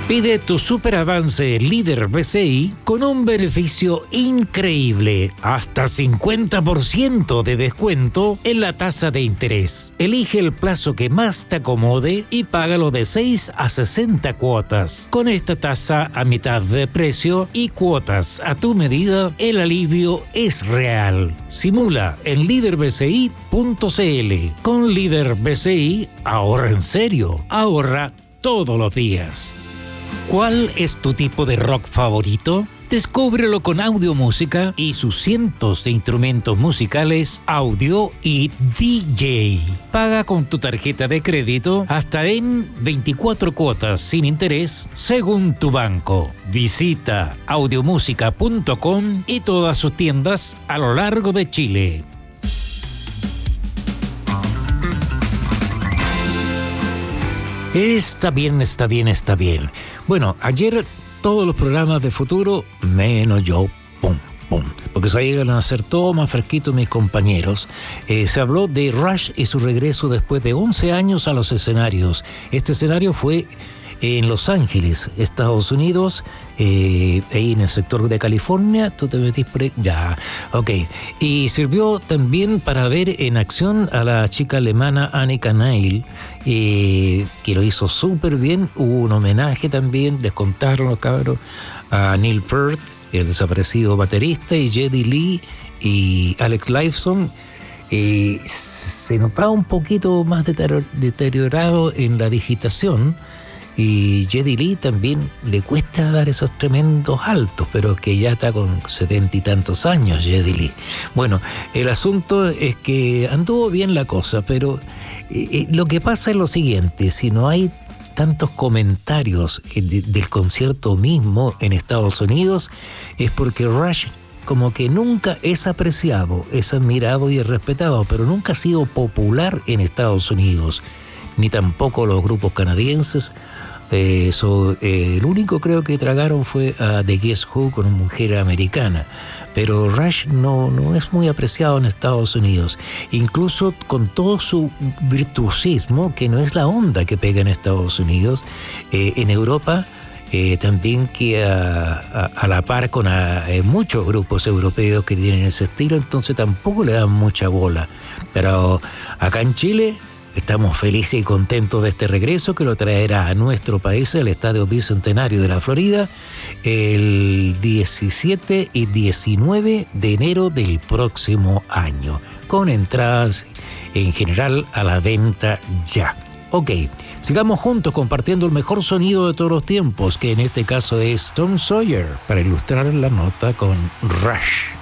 Pide tu super avance líder BCI con un beneficio increíble, hasta 50% de descuento en la tasa de interés. Elige el plazo que más te acomode y págalo de 6 a 60 cuotas. Con esta tasa a mitad de precio y cuotas a tu medida, el alivio es real. Simula en líderbci.cl. Con Líder BCI, ahorra en serio, ahorra todos los días. ¿Cuál es tu tipo de rock favorito? Descúbrelo con Audiomúsica y sus cientos de instrumentos musicales, audio y DJ. Paga con tu tarjeta de crédito hasta en 24 cuotas sin interés según tu banco. Visita audiomúsica.com y todas sus tiendas a lo largo de Chile. Está bien. Bueno, ayer todos los programas de Futuro, menos yo, porque se llegan a hacer todo más fresquito mis compañeros. Se habló de Rush y su regreso después de 11 años a los escenarios. Este escenario fue en Los Ángeles, Estados Unidos, ahí en el sector de California. ¿Tú te metís por ahí? Ya, ok. Y sirvió también para ver en acción a la chica alemana Annika Neil, que lo hizo súper bien. Hubo un homenaje también, les contaron los cabros, a Neil Peart, el desaparecido baterista, y Geddy Lee y Alex Lifeson. Se notaba un poquito más deteriorado en la digitación. Y Geddy Lee también le cuesta dar esos tremendos altos, pero que ya está con 70 y tantos años Geddy Lee. Bueno, el asunto es que anduvo bien la cosa, pero lo que pasa es lo siguiente: si no hay tantos comentarios del concierto mismo en Estados Unidos, es porque Rush como que nunca es apreciado, es admirado y es respetado, pero nunca ha sido popular en Estados Unidos, ni tampoco los grupos canadienses. El único creo que tragaron fue a The Guess Who con una mujer americana, pero Rush no es muy apreciado en Estados Unidos, incluso con todo su virtuosismo, que no es la onda que pega en Estados Unidos. En Europa también queda a la par con muchos grupos europeos que tienen ese estilo, entonces tampoco le dan mucha bola. Pero acá en Chile estamos felices y contentos de este regreso, que lo traerá a nuestro país el Estadio Bicentenario de la Florida el 17 y 19 de enero del próximo año, con entradas en general a la venta ya. Ok, sigamos juntos compartiendo el mejor sonido de todos los tiempos, que en este caso es Tom Sawyer, para ilustrar la nota con Rush.